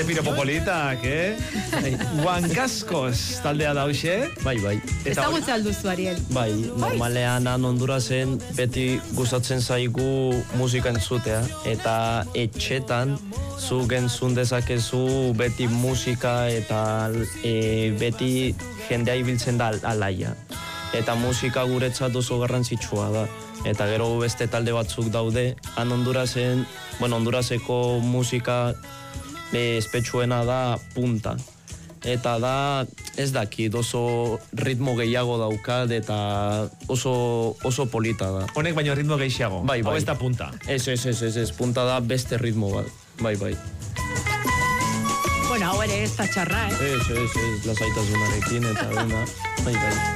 de piropopolitak, Huancaskos taldea da hoxe. Bai. Ezagutza alduzu, Ariel. Bai, normalean Hondurasen beti gustatzen zaigu musika entzutea. Eta etxetan zu entzun dezakezu beti musika eta beti jendea ibiltzen da alaia. Eta musika guretzat oso garrantzitsua da. Eta gero beste talde batzuk daude, Hondurasen, Honduraseko musika espetsuena da punta. Eta da, ez dakit, oso ritmo gehiago daukat eta oso polita da. Honek baino ritmo gehiago? Bai. Hau ez da punta? Ez, punta da beste ritmo bat. Bai. Bueno, hau ere ez da txarra, Ez, lasaitasunarekin eta dena. Bai.